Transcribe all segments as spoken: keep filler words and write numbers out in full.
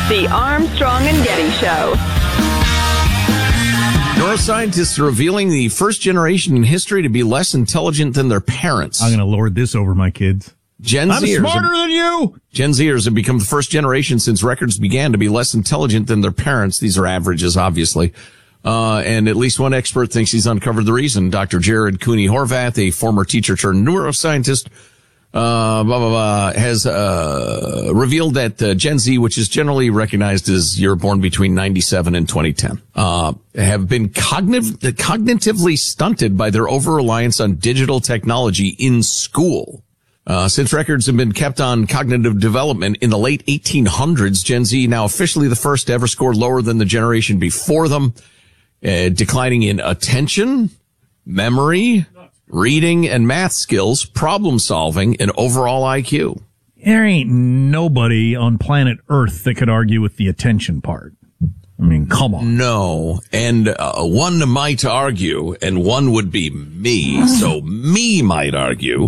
The Armstrong and Getty Show. Neuroscientists are revealing the first generation in history to be less intelligent than their parents. I'm going to lord this over my kids. Gen I'm Zers smarter have, than you! Gen Zers have become the first generation since records began to be less intelligent than their parents. These are averages, obviously. Uh, and at least one expert thinks he's uncovered the reason. Doctor Jared Cooney Horvath, a former teacher turned neuroscientist, uh, blah, blah, blah, has, uh, revealed that uh, Gen Z, which is generally recognized as you're born between ninety-seven and twenty ten, uh, have been cognitive, cognitively stunted by their over-reliance on digital technology in school. Uh, since records have been kept on cognitive development in the late eighteen hundreds, Gen Z now officially the first to ever score lower than the generation before them, uh, declining in attention, memory, reading and math skills, problem solving, and overall I Q. There ain't nobody on planet Earth that could argue with the attention part. I mean, come on. No. And uh, one might argue, and one would be me, so me might argue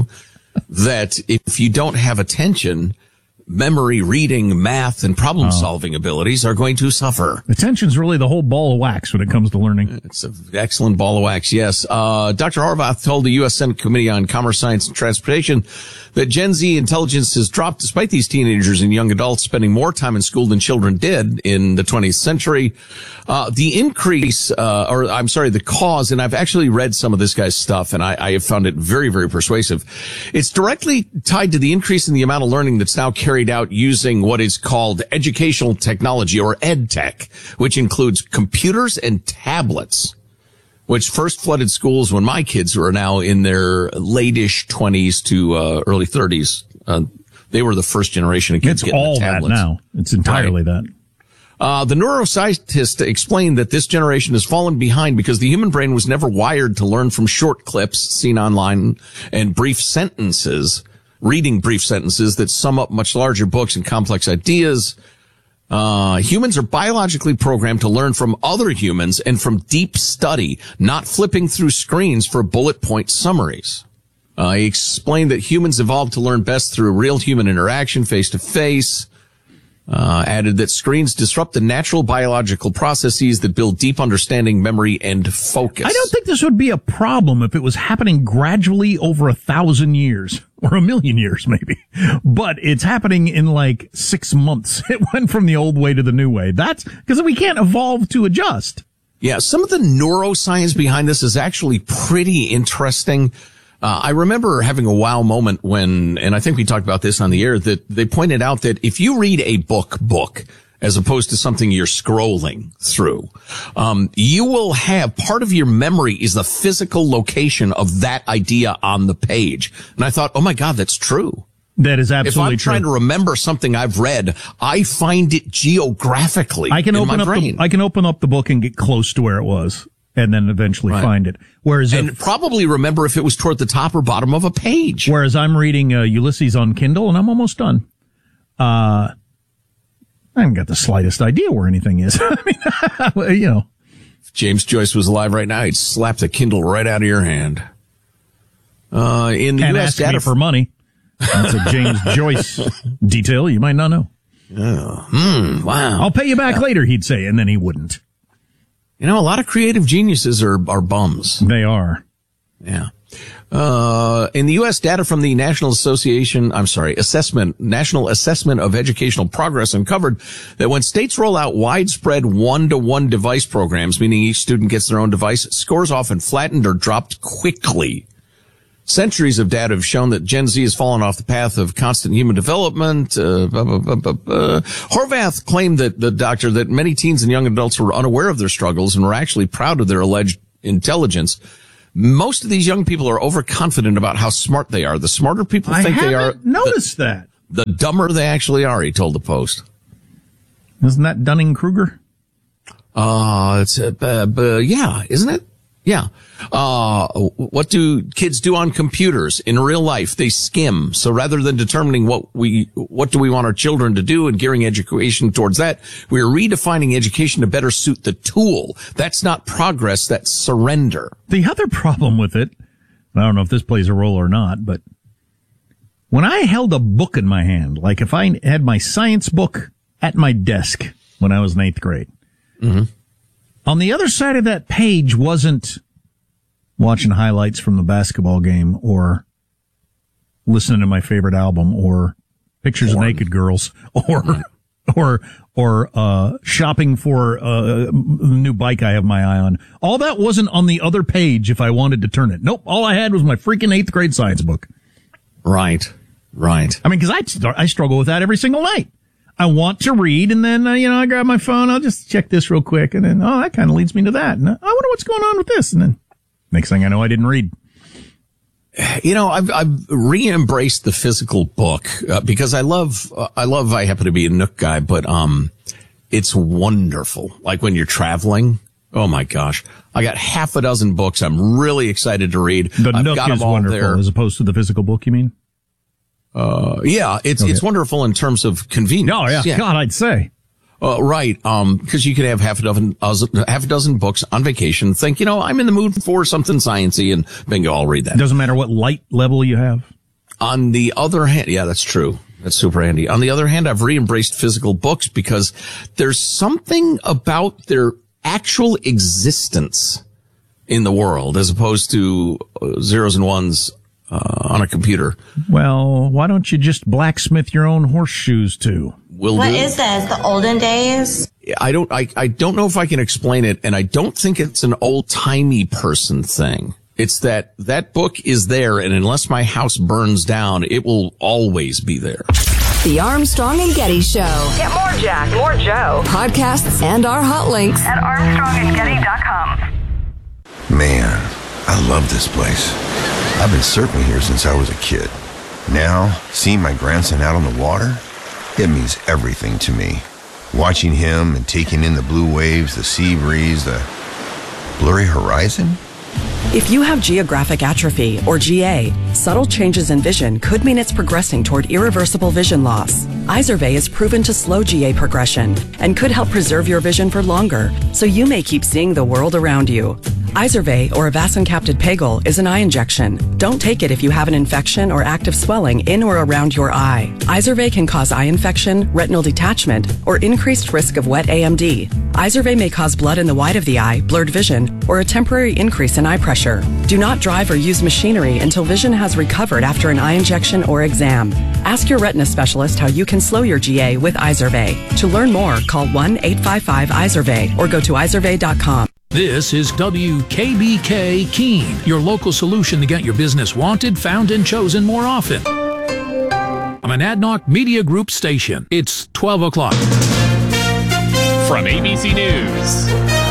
that if you don't have attention, memory, reading, math, and problem-solving oh. abilities are going to suffer. Attention's really the whole ball of wax when it comes to learning. It's an excellent ball of wax, yes. Uh, Doctor Horvath told the U S Senate Committee on Commerce, Science, and Transportation that Gen Z intelligence has dropped despite these teenagers and young adults spending more time in school than children did in the twentieth century. Uh, the increase, uh, or I'm sorry, the cause, and I've actually read some of this guy's stuff, and I, I have found it very, very persuasive. It's directly tied to the increase in the amount of learning that's now carried out using what is called educational technology, or EdTech, which includes computers and tablets, which first flooded schools when my kids were now in their late-ish twenties to uh, early thirties. Uh, they were the first generation of kids it's getting all the tablets. That now. It's entirely right. that. Uh, the neuroscientist explained that this generation has fallen behind because the human brain was never wired to learn from short clips seen online and brief sentences, reading brief sentences that sum up much larger books and complex ideas. Uh, humans are biologically programmed to learn from other humans and from deep study, not flipping through screens for bullet point summaries. Uh, he explained that humans evolved to learn best through real human interaction, face to face. Uh, added that screens disrupt the natural biological processes that build deep understanding, memory, and focus. I don't think this would be a problem if it was happening gradually over a thousand years or a million years, maybe. But it's happening in like six months. It went from the old way to the new way. That's because we can't evolve to adjust. Yeah, some of the neuroscience behind this is actually pretty interesting. Uh, I remember having a wow moment when, and I think we talked about this on the air, that they pointed out that if you read a book book, as opposed to something you're scrolling through, um, you will have part of your memory is the physical location of that idea on the page. And I thought, oh my God, that's true. That is absolutely true. If I'm true. trying to remember something I've read, I find it geographically I can in open my up brain. The, I can open up the book and get close to where it was. And then eventually right. find it. Whereas, and if, probably remember if it was toward the top or bottom of a page. Whereas I'm reading uh, Ulysses on Kindle, and I'm almost done. Uh, I haven't got the slightest idea where anything is. I mean, well, you know, if James Joyce was alive right now, he'd slap the Kindle right out of your hand. Uh, in the Can't U S ask data me for money. That's a James Joyce detail you might not know. Oh, hmm, wow! I'll pay you back yeah. later, he'd say, and then he wouldn't. You know, a lot of creative geniuses are, are bums. They are. Yeah. Uh, in the U S, data from the National Association, I'm sorry, Assessment, National Assessment of Educational Progress uncovered that when states roll out widespread one-to-one device programs, meaning each student gets their own device, scores often flattened or dropped quickly. Centuries of data have shown that Gen Z has fallen off the path of constant human development. Uh, blah, blah, blah, blah, blah. Horvath claimed that the doctor that many teens and young adults were unaware of their struggles and were actually proud of their alleged intelligence. Most of these young people are overconfident about how smart they are. The smarter people I think they are, haven't noticed the, that. The dumber they actually are, he told the Post. Isn't that Dunning-Kruger? Uh, it's, uh, uh, yeah, isn't it? Yeah. Uh, what do kids do on computers in real life? They skim. So rather than determining what we, what do we want our children to do and gearing education towards that, we're redefining education to better suit the tool. That's not progress. That's surrender. The other problem with it, I don't know if this plays a role or not, but when I held a book in my hand, like if I had my science book at my desk when I was in eighth grade. Mm-hmm. On the other side of that page wasn't watching highlights from the basketball game or listening to my favorite album or pictures Porn. of naked girls or or or uh shopping for uh, a new bike I have my eye on. All that wasn't on the other page if I wanted to turn it. Nope. All I had was my freaking eighth grade science book. Right. Right. I mean, because I, I struggle with that every single night. I want to read, and then, uh, you know, I grab my phone, I'll just check this real quick, and then, oh, that kind of leads me to that. And I wonder what's going on with this. And then next thing I know, I didn't read. You know, I've, I've re-embraced the physical book uh, because I love, uh, I love, I happen to be a Nook guy, but, um, it's wonderful. Like when you're traveling. Oh my gosh. I got half a dozen books I'm really excited to read. The I've Nook got is them all wonderful there. as opposed to the physical book, you mean? Uh, yeah, it's, okay. it's wonderful in terms of convenience. Oh, yeah. yeah. God, I'd say. Uh, right. Um, cause you could have half a dozen, uh, half a dozen books on vacation. Think, you know, I'm in the mood for something sciencey, and bingo, I'll read that. Doesn't matter what light level you have. On the other hand, yeah, that's true. That's super handy. On the other hand, I've re-embraced physical books because there's something about their actual existence in the world as opposed to uh, zeros and ones uh, on a computer. Well, why don't you just blacksmith your own horseshoes too? Will What do. is this? The olden days? I don't, I, I don't know if I can explain it, and I don't think it's an old-timey person thing. It's that that book is there, and unless my house burns down, it will always be there. The Armstrong and Getty Show. Get more Jack, more Joe Podcasts and our hot links at armstrong and getty dot com. Man, I love this place. I've been surfing here since I was a kid. Now, seeing my grandson out on the water, it means everything to me. Watching him and taking in the blue waves, the sea breeze, the blurry horizon. If you have geographic atrophy, or G A, subtle changes in vision could mean it's progressing toward irreversible vision loss. Izervay is proven to slow G A progression and could help preserve your vision for longer, so you may keep seeing the world around you. Izervay, or avacincaptad pegol, is an eye injection. Don't take it if you have an infection or active swelling in or around your eye. Izervay can cause eye infection, retinal detachment, or increased risk of wet A M D. Izervay may cause blood in the white of the eye, blurred vision, or a temporary increase in eye pressure. Do not drive or use machinery until vision has recovered after an eye injection or exam. Ask your retina specialist how you can slow your G A with Izervay. To learn more, call one eight five five Izervay or go to izervay dot com. This is W K B K Keene, your local solution to get your business wanted, found, and chosen more often. I'm an Adnoc Media Group station. It's twelve o'clock. From A B C News,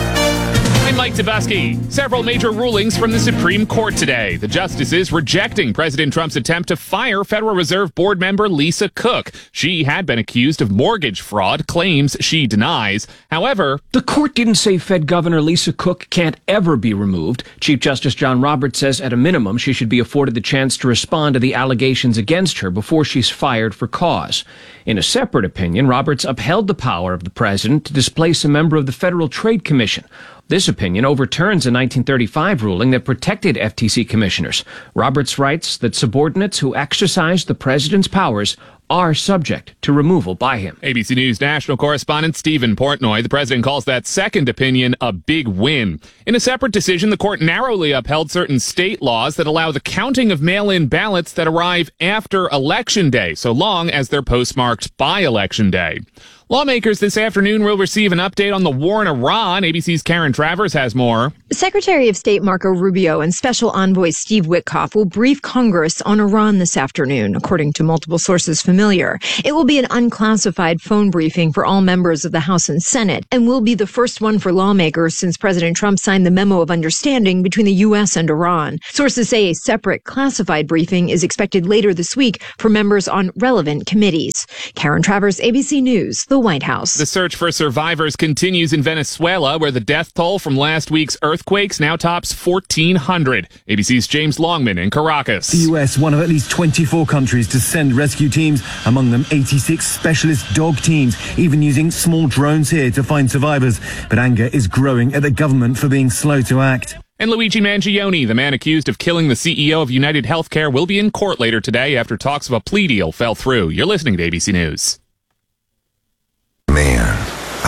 I'm Mike Tabusky. Several major rulings from the Supreme Court today. The justices rejecting President Trump's attempt to fire Federal Reserve Board member Lisa Cook. She had been accused of mortgage fraud, claims she denies. However, the court didn't say Fed Governor Lisa Cook can't ever be removed. Chief Justice John Roberts says at a minimum she should be afforded the chance to respond to the allegations against her before she's fired for cause. In a separate opinion, Roberts upheld the power of the president to displace a member of the Federal Trade Commission. This opinion overturns a nineteen thirty-five ruling that protected F T C commissioners. Roberts writes that subordinates who exercise the president's powers are subject to removal by him. A B C News national correspondent Stephen Portnoy, the president calls that second opinion a big win. In a separate decision, the court narrowly upheld certain state laws that allow the counting of mail-in ballots that arrive after Election Day, so long as they're postmarked by Election Day. Lawmakers this afternoon will receive an update on the war in Iran. A B C's Karen Travers has more. Secretary of State Marco Rubio and Special Envoy Steve Witkoff will brief Congress on Iran this afternoon, according to multiple sources familiar. It will be an unclassified phone briefing for all members of the House and Senate, and will be the first one for lawmakers since President Trump signed the memo of understanding between the U S and Iran. Sources say a separate classified briefing is expected later this week for members on relevant committees. Karen Travers, A B C News, the White House. The search for survivors continues in Venezuela, where the death toll from last week's earthquakes now tops fourteen hundred. A B C's James Longman in Caracas. The U S, one of at least twenty-four countries to send rescue teams, among them eighty-six specialist dog teams, even using small drones here to find survivors. But anger is growing at the government for being slow to act. And Luigi Mangione, the man accused of killing the C E O of United Healthcare, will be in court later today after talks of a plea deal fell through. You're listening to A B C News.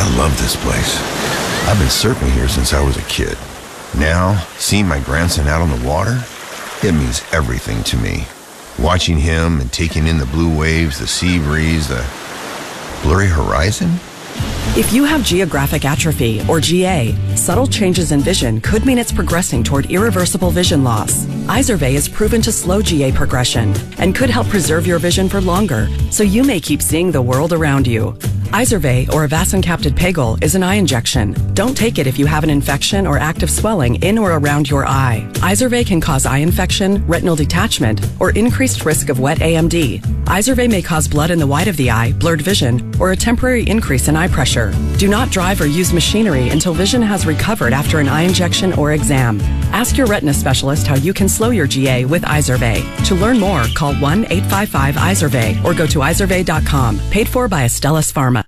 I love this place. I've been surfing here since I was a kid. Now, seeing my grandson out on the water, it means everything to me. Watching him and taking in the blue waves, the sea breeze, the blurry horizon. If you have geographic atrophy, or G A, subtle changes in vision could mean it's progressing toward irreversible vision loss. Izervay is proven to slow G A progression and could help preserve your vision for longer, so you may keep seeing the world around you. Izervay, or avacincaptad pegol, is an eye injection. Don't take it if you have an infection or active swelling in or around your eye. Izervay can cause eye infection, retinal detachment, or increased risk of wet A M D. Izervay may cause blood in the white of the eye, blurred vision, or a temporary increase in eye pressure. Do not drive or use machinery until vision has recovered after an eye injection or exam. Ask your retina specialist how you can slow your G A with Izervay. To learn more, call one eight five five Izervay or go to izervay dot com. Paid for by Astellas Pharma.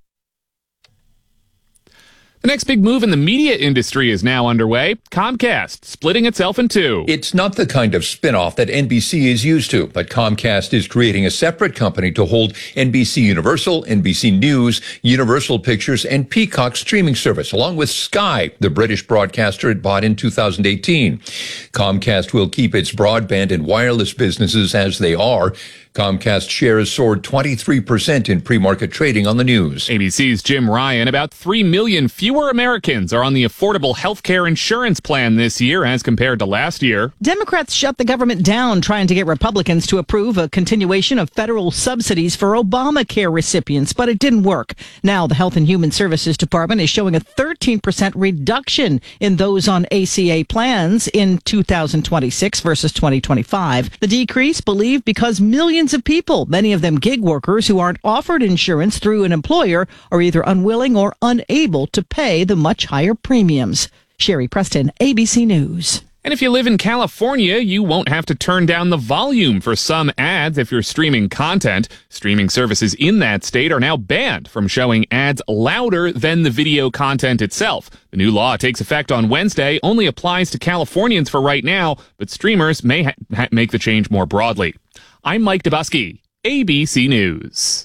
The next big move in the media industry is now underway. Comcast splitting itself in two. It's not the kind of spinoff that N B C is used to, but Comcast is creating a separate company to hold N B C Universal, N B C News, Universal Pictures, and Peacock streaming service, along with Sky, the British broadcaster it bought in two thousand eighteen. Comcast will keep its broadband and wireless businesses as they are. Comcast shares soared twenty-three percent in pre-market trading on the news. A B C's Jim Ryan. About three million fewer Americans are on the Affordable Health Care Insurance Plan this year as compared to last year. Democrats shut the government down trying to get Republicans to approve a continuation of federal subsidies for Obamacare recipients, but it didn't work. Now the Health and Human Services Department is showing a thirteen percent reduction in those on A C A plans in two thousand twenty-six versus twenty twenty-five. The decrease believed because millions of people, many of them gig workers who aren't offered insurance through an employer, are either unwilling or unable to pay the much higher premiums. Sherry Preston, A B C News. And if you live in California, you won't have to turn down the volume for some ads if you're streaming content. Streaming services in that state are now banned from showing ads louder than the video content itself. The new law takes effect on Wednesday, only applies to Californians for right now, but streamers may ha- ha- make the change more broadly. I'm Mike Dubusky, A B C News.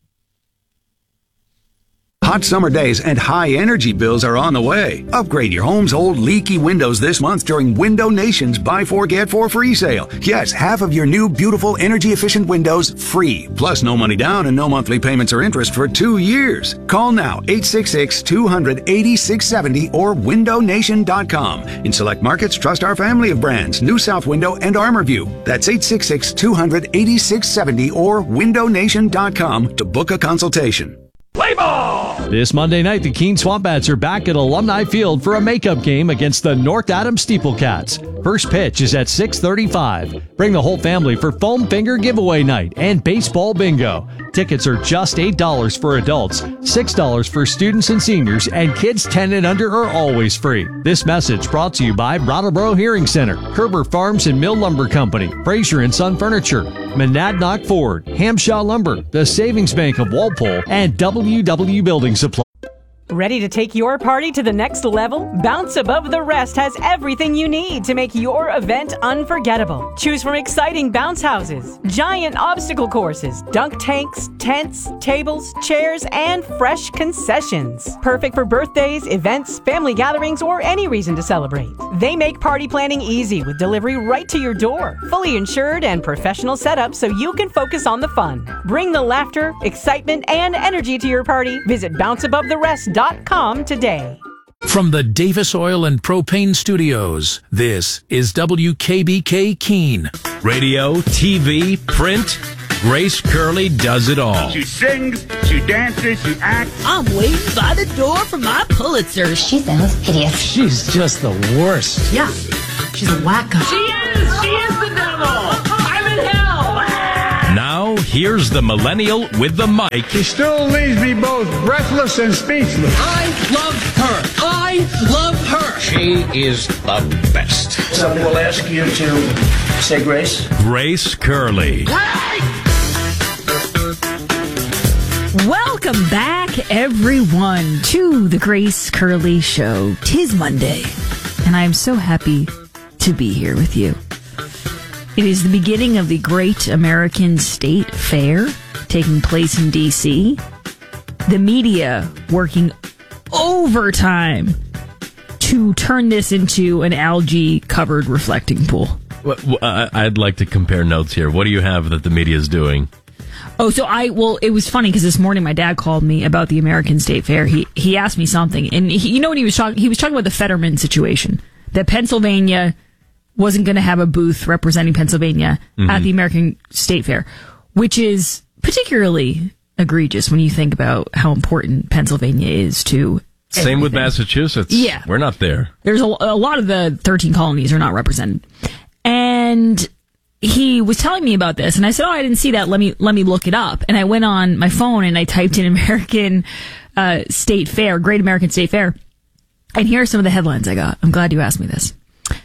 Hot summer days and high energy bills are on the way. Upgrade your home's old leaky windows this month during Window Nation's Buy Four Get Four free sale. Yes, half of your new beautiful energy efficient windows free. Plus no money down and no monthly payments or interest for two years. Call now eight six six, two hundred, eighty-six seventy or window nation dot com. In select markets, trust our family of brands, New South Window and ArmorView. That's eight six six, two hundred, eighty-six seventy or window nation dot com to book a consultation. Play ball! This Monday night, the Keene Swamp Bats are back at Alumni Field for a makeup game against the North Adams Steeplecats. First pitch is at six thirty-five. Bring the whole family for Foam Finger Giveaway Night and Baseball Bingo. Tickets are just eight dollars for adults, six dollars for students and seniors, and kids ten and under are always free. This message brought to you by Brattleboro Hearing Center, Kerber Farms and Mill Lumber Company, Fraser and Son Furniture, Monadnock Ford, Hamshaw Lumber, the Savings Bank of Walpole, and W W Building Supply. Ready to take your party to the next level? Bounce Above the Rest has everything you need to make your event unforgettable. Choose from exciting bounce houses, giant obstacle courses, dunk tanks, tents, tables, chairs, and fresh concessions. Perfect for birthdays, events, family gatherings, or any reason to celebrate. They make party planning easy with delivery right to your door. Fully insured and professional setup so you can focus on the fun. Bring the laughter, excitement, and energy to your party. Visit bounce above the rest dot com today. From the Davis Oil and Propane Studios, this is W K B K Keene. Radio, T V, print, Grace Curley does it all. She sings, she dances, she acts. I'm waiting by the door for my Pulitzer. She sounds hideous. She's just the worst. Yeah, she's a wacko. She is! She is the devil! I'm in hell! Now, here's the millennial with the mic. She still leaves me both breathless and speechless. I love her. I love her. She is the best. Someone will ask you to say grace. Grace Curley. Welcome back, everyone, to the Grace Curley Show. 'Tis Monday, and I'm so happy to be here with you. It is the beginning of the Great American State Fair taking place in D C The media working overtime to turn this into an algae-covered reflecting pool. Well, uh, I'd like to compare notes here. What do you have that the media is doing? Oh, so I, well, it was funny because this morning my dad called me about the American State Fair. He he asked me something, and he, you know what he was talking? He was talking about the Fetterman situation, that Pennsylvania wasn't going to have a booth representing Pennsylvania mm-hmm. at the American State Fair, which is particularly egregious when you think about how important Pennsylvania is to Same everything. with Massachusetts. Yeah. We're not there. There's a, a lot of the thirteen colonies are not represented. And he was telling me about this, and I said, oh, I didn't see that. Let me let me look it up. And I went on my phone, and I typed in American uh, State Fair, Great American State Fair. And here are some of the headlines I got. I'm glad you asked me this.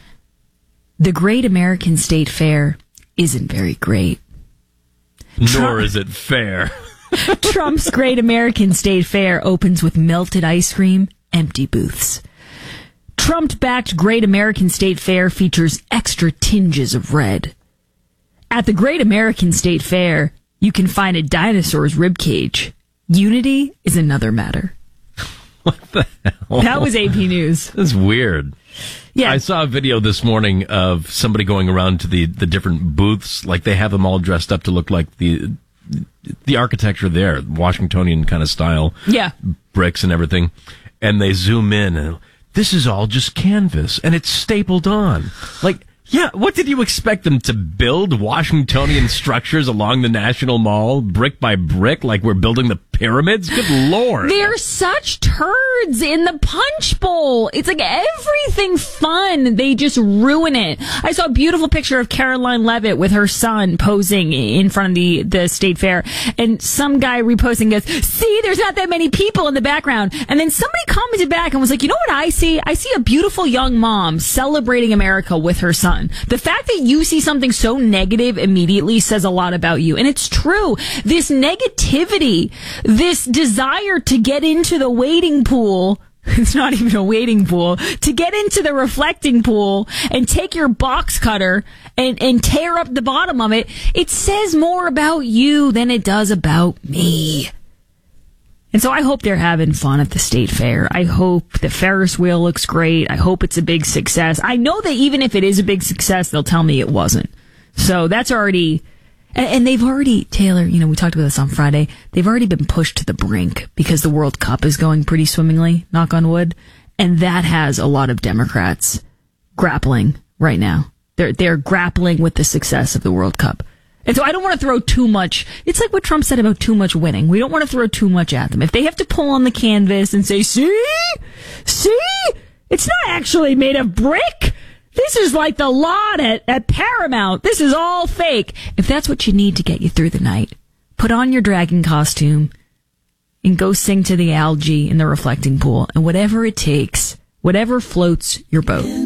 The Great American State Fair isn't very great. Nor Trump- is it fair. Trump's Great American State Fair opens with melted ice cream, empty booths. Trump-backed Great American State Fair features extra tinges of red. At the Great American State Fair, you can find a dinosaur's ribcage. Unity is another matter. What the hell? That was A P News. That's weird. Yeah. I saw a video this morning of somebody going around to the, the different booths. Like, they have them all dressed up to look like the the architecture there, Washingtonian kind of style. Yeah. Bricks and everything. And they zoom in, and this is all just canvas, and it's stapled on. Like, yeah, what did you expect them to build? Washingtonian structures along the National Mall, brick by brick, like we're building the pyramids? Good Lord. They're such turds in the punch bowl. It's like everything fun, they just ruin it. I saw a beautiful picture of Caroline Levitt with her son posing in front of the, the state fair, and some guy reposting goes, see, there's not that many people in the background. And then somebody commented back and was like, you know what I see? I see a beautiful young mom celebrating America with her son. The fact that you see something so negative immediately says a lot about you. And it's true. This negativity, this desire to get into the wading pool, it's not even a wading pool, to get into the reflecting pool and take your box cutter and, and tear up the bottom of it, it says more about you than it does about me. And so I hope they're having fun at the state fair. I hope the Ferris wheel looks great. I hope it's a big success. I know that even if it is a big success, they'll tell me it wasn't. So that's already, and, and they've already, Taylor, you know, we talked about this on Friday. They've already been pushed to the brink because the World Cup is going pretty swimmingly, knock on wood. And that has a lot of Democrats grappling right now. They're, they're grappling with the success of the World Cup. And so I don't want to throw too much. It's like what Trump said about too much winning. We don't want to throw too much at them. If they have to pull on the canvas and say, see, see, it's not actually made of brick. This is like the lot at, at Paramount. This is all fake. If that's what you need to get you through the night, put on your dragon costume and go sing to the algae in the reflecting pool. And whatever it takes, whatever floats your boat.